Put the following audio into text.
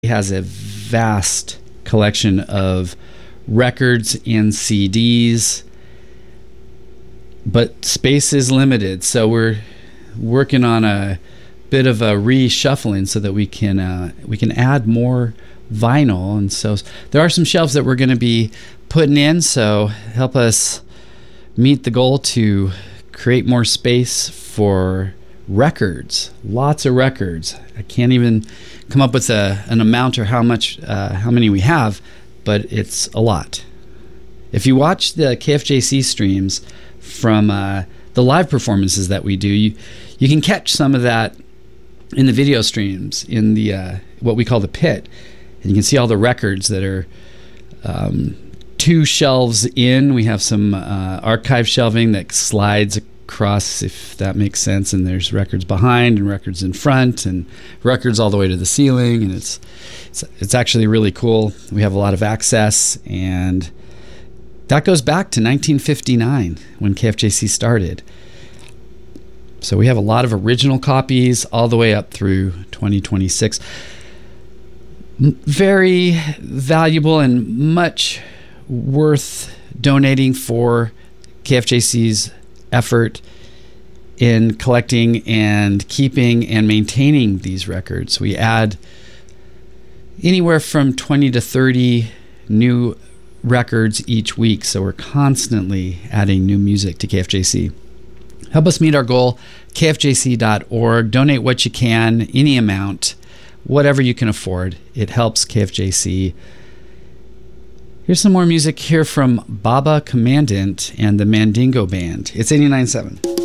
has a vast collection of records and CDs, but space is limited, so we're working on a bit of a reshuffling so that we can add more vinyl. And so there are some shelves that we're going to be putting in, so help us meet the goal to create more space for records. Lots of records. I can't even come up with an amount or how many we have, but it's a lot. If you watch the KFJC streams from the live performances that we do, you can catch some of that in the video streams in the what we call the pit, and you can see all the records that are 2 shelves in. We have some archive shelving that slides across, if that makes sense, and there's records behind and records in front and records all the way to the ceiling, and it's actually really cool. We have a lot of access, and that goes back to 1959 when KFJC started. So we have a lot of original copies all the way up through 2026. Very valuable and much worth donating for KFJC's effort in collecting and keeping and maintaining these records. We add anywhere from 20 to 30 new records each week, so we're constantly adding new music to KFJC. Help us meet our goal, kfjc.org. Donate what you can, any amount, whatever you can afford. It helps KFJC. Here's some more music here from Baba Commandant and the Mandingo Band. It's 89.7.